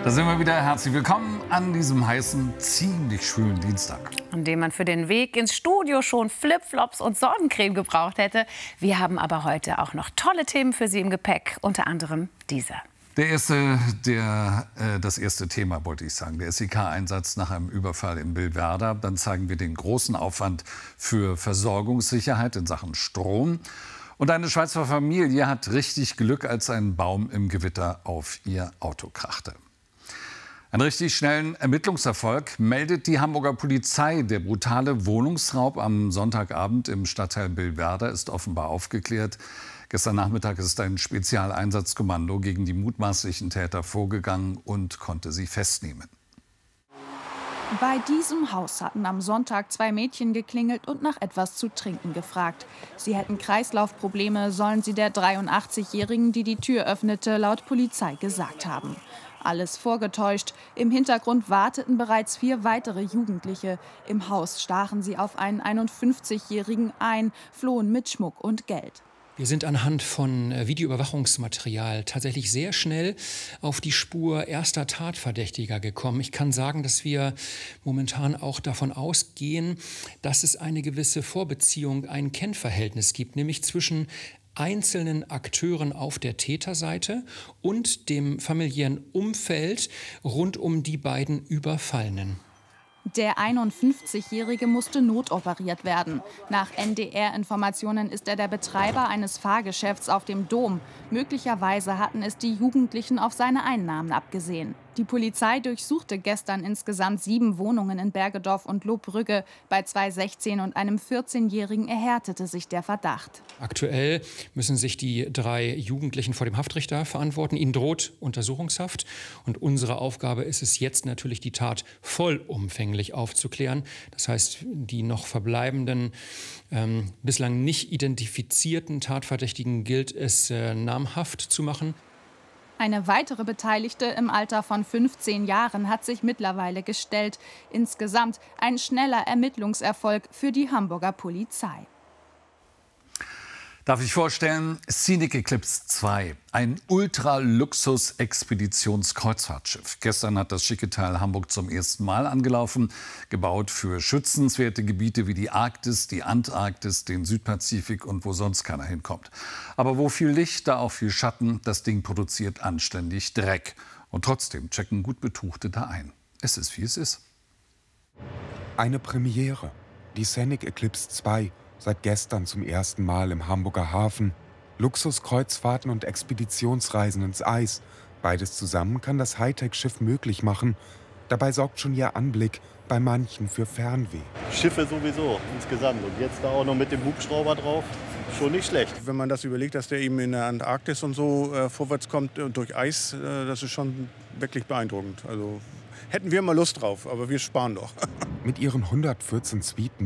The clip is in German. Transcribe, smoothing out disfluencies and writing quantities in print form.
Da sind wir wieder. Herzlich willkommen an diesem heißen, ziemlich schwülen Dienstag. An dem man für den Weg ins Studio schon Flipflops und Sonnencreme gebraucht hätte. Wir haben aber heute auch noch tolle Themen für Sie im Gepäck, unter anderem diese. Das erste Thema wollte ich sagen, der SEK-Einsatz nach einem Überfall in Billwerder. Dann zeigen wir den großen Aufwand für Versorgungssicherheit in Sachen Strom. Und eine Schweizer Familie hat richtig Glück, als ein Baum im Gewitter auf ihr Auto krachte. Einen richtig schnellen Ermittlungserfolg meldet die Hamburger Polizei. Der brutale Wohnungsraub am Sonntagabend im Stadtteil Billwerder ist offenbar aufgeklärt. Gestern Nachmittag ist ein Spezialeinsatzkommando gegen die mutmaßlichen Täter vorgegangen und konnte sie festnehmen. Bei diesem Haus hatten am Sonntag 2 Mädchen geklingelt und nach etwas zu trinken gefragt. Sie hätten Kreislaufprobleme, sollen sie der 83-Jährigen, die die Tür öffnete, laut Polizei gesagt haben. Alles vorgetäuscht. Im Hintergrund warteten bereits 4 weitere Jugendliche. Im Haus stachen sie auf einen 51-Jährigen ein, flohen mit Schmuck und Geld. Wir sind anhand von Videoüberwachungsmaterial tatsächlich sehr schnell auf die Spur erster Tatverdächtiger gekommen. Ich kann sagen, dass wir momentan auch davon ausgehen, dass es eine gewisse Vorbeziehung, ein Kennverhältnis gibt, nämlich zwischen einzelnen Akteuren auf der Täterseite und dem familiären Umfeld rund um die beiden Überfallenen. Der 51-Jährige musste notoperiert werden. Nach NDR-Informationen ist er der Betreiber eines Fahrgeschäfts auf dem Dom. Möglicherweise hatten es die Jugendlichen auf seine Einnahmen abgesehen. Die Polizei durchsuchte gestern insgesamt 7 Wohnungen in Bergedorf und Lohbrügge. Bei 2 16- und einem 14-Jährigen erhärtete sich der Verdacht. Aktuell müssen sich die 3 Jugendlichen vor dem Haftrichter verantworten. Ihnen droht Untersuchungshaft. Und unsere Aufgabe ist es jetzt natürlich, die Tat vollumfänglich aufzuklären. Das heißt, die noch verbleibenden, bislang nicht identifizierten Tatverdächtigen gilt es namhaft zu machen. Eine weitere Beteiligte im Alter von 15 Jahren hat sich mittlerweile gestellt. Insgesamt ein schneller Ermittlungserfolg für die Hamburger Polizei. Darf ich vorstellen, Scenic Eclipse 2, ein Ultraluxus-Expeditionskreuzfahrtschiff. Gestern hat das schicke Teil Hamburg zum ersten Mal angelaufen, gebaut für schützenswerte Gebiete wie die Arktis, die Antarktis, den Südpazifik und wo sonst keiner hinkommt. Aber wo viel Licht, da auch viel Schatten, das Ding produziert anständig Dreck. Und trotzdem checken gut Betuchte da ein. Es ist, wie es ist. Eine Premiere, die Scenic Eclipse 2. Seit gestern zum ersten Mal im Hamburger Hafen. Luxuskreuzfahrten und Expeditionsreisen ins Eis. Beides zusammen kann das Hightech-Schiff möglich machen. Dabei sorgt schon ihr Anblick bei manchen für Fernweh. Schiffe sowieso insgesamt. Und jetzt da auch noch mit dem Hubschrauber drauf. Schon nicht schlecht. Wenn man das überlegt, dass der eben in der Antarktis und so vorwärts kommt durch Eis, das ist schon wirklich beeindruckend. Also hätten wir mal Lust drauf, aber wir sparen doch. Mit ihren 114 Suiten